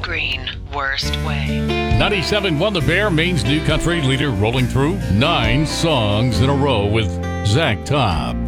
Green, worst way. 97.1 The Bear, Maine's new country leader, rolling through 9 songs in a row with Zach Tobb.